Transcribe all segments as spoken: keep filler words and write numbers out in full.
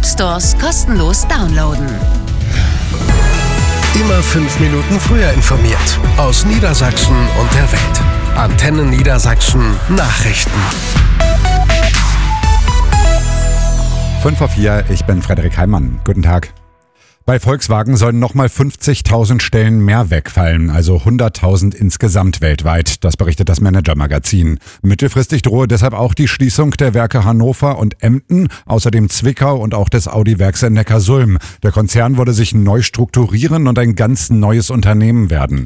App-Stores kostenlos downloaden. Immer fünf Minuten früher informiert. Aus Niedersachsen und der Welt. Antenne Niedersachsen Nachrichten. fünf vor vier, ich bin Frederik Heimann. Guten Tag. Bei Volkswagen sollen nochmal fünfzigtausend Stellen mehr wegfallen, also hunderttausend insgesamt weltweit. Das berichtet das Manager-Magazin. Mittelfristig drohe deshalb auch die Schließung der Werke Hannover und Emden, außerdem Zwickau und auch des Audi-Werks in Neckarsulm. Der Konzern würde sich neu strukturieren und ein ganz neues Unternehmen werden.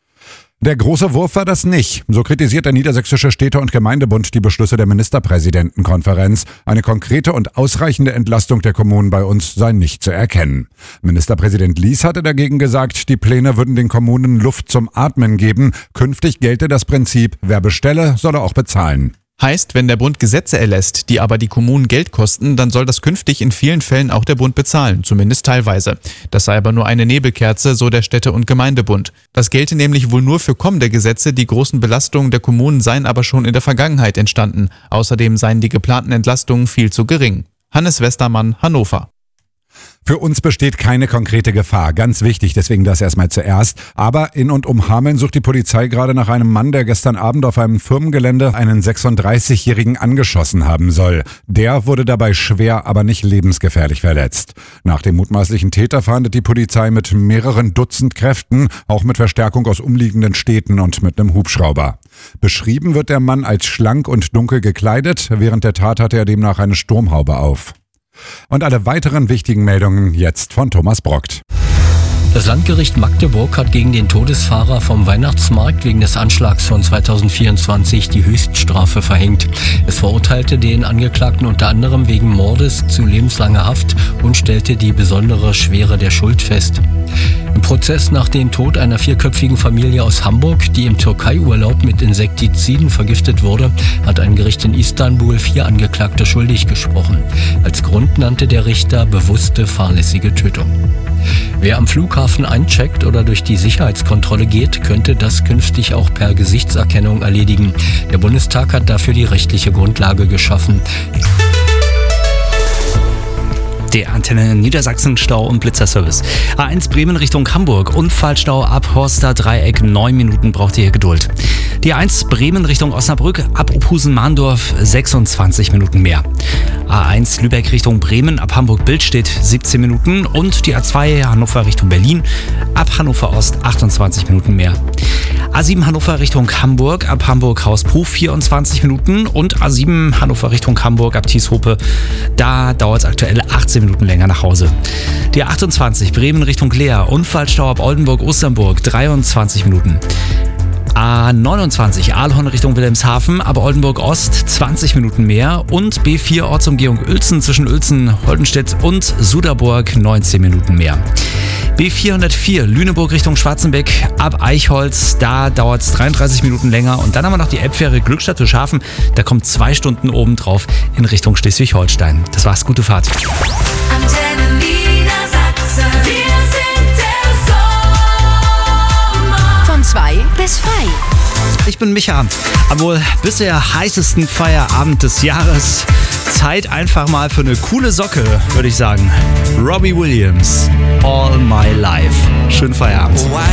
Der große Wurf war das nicht. So kritisiert der Niedersächsische Städte- und Gemeindebund die Beschlüsse der Ministerpräsidentenkonferenz. Eine konkrete und ausreichende Entlastung der Kommunen bei uns sei nicht zu erkennen. Ministerpräsident Lies hatte dagegen gesagt, die Pläne würden den Kommunen Luft zum Atmen geben. Künftig gelte das Prinzip, wer bestelle, solle auch bezahlen. Heißt, wenn der Bund Gesetze erlässt, die aber die Kommunen Geld kosten, dann soll das künftig in vielen Fällen auch der Bund bezahlen, zumindest teilweise. Das sei aber nur eine Nebelkerze, so der Städte- und Gemeindebund. Das gelte nämlich wohl nur für kommende Gesetze, die großen Belastungen der Kommunen seien aber schon in der Vergangenheit entstanden. Außerdem seien die geplanten Entlastungen viel zu gering. Hannes Westermann, Hannover. Für uns besteht keine konkrete Gefahr. Ganz wichtig, deswegen das erstmal zuerst. Aber in und um Hameln sucht die Polizei gerade nach einem Mann, der gestern Abend auf einem Firmengelände einen sechsunddreißigjährigen angeschossen haben soll. Der wurde dabei schwer, aber nicht lebensgefährlich verletzt. Nach dem mutmaßlichen Täter fahndet die Polizei mit mehreren Dutzend Kräften, auch mit Verstärkung aus umliegenden Städten und mit einem Hubschrauber. Beschrieben wird der Mann als schlank und dunkel gekleidet. Während der Tat hatte er demnach eine Sturmhaube auf. Und alle weiteren wichtigen Meldungen jetzt von Thomas Brockt. Das Landgericht Magdeburg hat gegen den Todesfahrer vom Weihnachtsmarkt wegen des Anschlags von zweitausendvierundzwanzig die Höchststrafe verhängt. Es verurteilte den Angeklagten unter anderem wegen Mordes zu lebenslanger Haft und stellte die besondere Schwere der Schuld fest. Im Prozess nach dem Tod einer vierköpfigen Familie aus Hamburg, die im Türkei-Urlaub mit Insektiziden vergiftet wurde, hat ein Gericht in Istanbul vier Angeklagte schuldig gesprochen. Als Grund nannte der Richter bewusste fahrlässige Tötung. Wer am Flughafen eincheckt oder durch die Sicherheitskontrolle geht, könnte das künftig auch per Gesichtserkennung erledigen. Der Bundestag hat dafür die rechtliche Grundlage geschaffen. Der Antenne Niedersachsen Stau- und Blitzerservice. A eins Bremen Richtung Hamburg. Unfallstau ab Horster Dreieck. Neun Minuten braucht ihr Geduld. Die A eins Bremen Richtung Osnabrück. Ab Opusen-Mahndorf sechsundzwanzig Minuten mehr. A eins Lübeck Richtung Bremen. Ab Hamburg-Bildstedt siebzehn Minuten. Und die A zwei Hannover Richtung Berlin. Ab Hannover Ost achtundzwanzig Minuten mehr. A sieben Hannover Richtung Hamburg. Ab Hamburg-Hausbruch vierundzwanzig Minuten. Und A sieben Hannover Richtung Hamburg. Ab Tieshope. Da dauert es aktuell achtzehn Minuten länger nach Hause. Die A achtundzwanzig Bremen Richtung Leer. Unfallstau ab Oldenburg-Osternburg dreiundzwanzig Minuten. A neunundzwanzig Aalhorn Richtung Wilhelmshaven, ab Oldenburg Ost zwanzig Minuten mehr und B vier Ortsumgehung Uelzen zwischen Uelzen, Holdenstedt und Suderburg neunzehn Minuten mehr. B vierhundertvier Lüneburg Richtung Schwarzenbeck, ab Eichholz, da dauert es dreiunddreißig Minuten länger und dann haben wir noch die Elbfähre Glückstadt-Schafen, da kommt zwei Stunden obendrauf in Richtung Schleswig-Holstein. Das war's, gute Fahrt. Antenne Niedersachsen, wir sind der Sommer. Von zwei bis frei. Ich bin Micha. Am wohl bisher heißesten Feierabend des Jahres. Zeit einfach mal für eine coole Socke, würde ich sagen. Robbie Williams, All My Life. Schönen Feierabend.